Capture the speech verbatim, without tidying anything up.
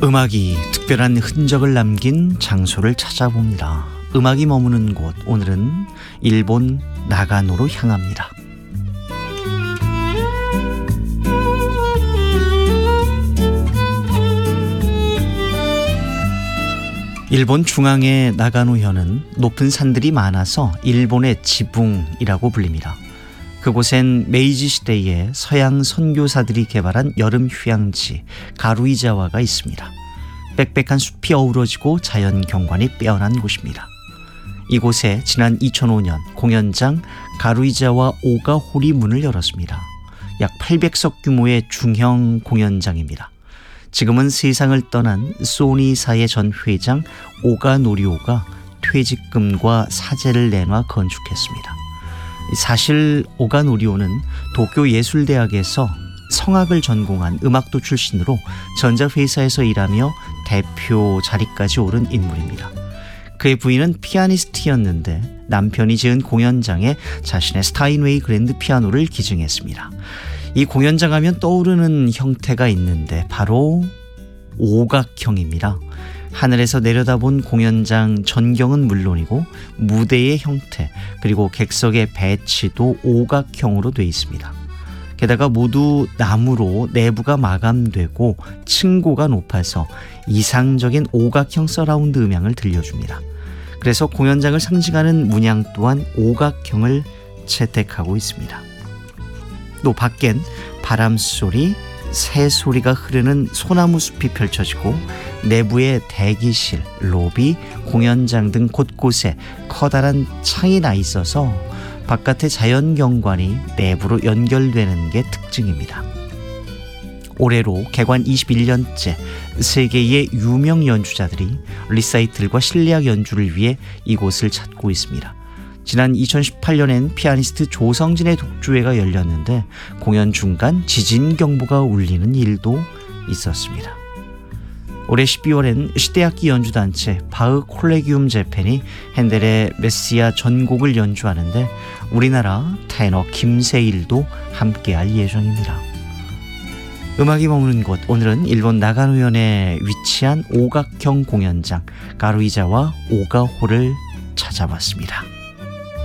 음악이 특별한 흔적을 남긴 장소를 찾아봅니다. 음악이 머무는 곳, 오늘은 일본 나가노로 향합니다. 일본 중앙의 나가노현은 높은 산들이 많아서 일본의 지붕이라고 불립니다. 그곳엔 메이지 시대에 서양 선교사들이 개발한 여름 휴양지 가루이자와가 있습니다. 빽빽한 숲이 어우러지고 자연 경관이 빼어난 곳입니다. 이곳에 지난 이천오 년 공연장 가루이자와 오가홀이 문을 열었습니다. 약 팔백 석 규모의 중형 공연장입니다. 지금은 세상을 떠난 소니사의 전 회장 오가 노리오가 퇴직금과 사재를 내놔 건축했습니다. 사실 오가 노리오는 도쿄예술대학에서 성악을 전공한 음악도 출신으로 전자회사에서 일하며 대표 자리까지 오른 인물입니다. 그의 부인은 피아니스트였는데 남편이 지은 공연장에 자신의 스타인웨이 그랜드 피아노를 기증했습니다. 이 공연장 하면 떠오르는 형태가 있는데 바로 오각형입니다. 하늘에서 내려다본 공연장 전경은 물론이고 무대의 형태 그리고 객석의 배치도 오각형으로 되어 있습니다. 게다가 모두 나무로 내부가 마감되고 층고가 높아서 이상적인 오각형 서라운드 음향을 들려줍니다. 그래서 공연장을 상징하는 문양 또한 오각형을 채택하고 있습니다. 또 밖엔 바람소리, 새소리가 흐르는 소나무 숲이 펼쳐지고 내부에 대기실, 로비, 공연장 등 곳곳에 커다란 창이 나 있어서 바깥의 자연경관이 내부로 연결되는 게 특징입니다. 올해로 개관 이십일 년째 세계의 유명 연주자들이 리사이틀과 실내악 연주를 위해 이곳을 찾고 있습니다. 지난 이천십팔 년엔 피아니스트 조성진의 독주회가 열렸는데 공연 중간 지진 경보가 울리는 일도 있었습니다. 올해 십이월엔 시대악기 연주단체 바흐 콜레기움 재팬이 핸델의 메시아 전곡을 연주하는데 우리나라 테너 김세일도 함께할 예정입니다. 음악이 머무는 곳, 오늘은 일본 나가노현에 위치한 오각형 공연장 가루이자와 오가홀을 찾아봤습니다.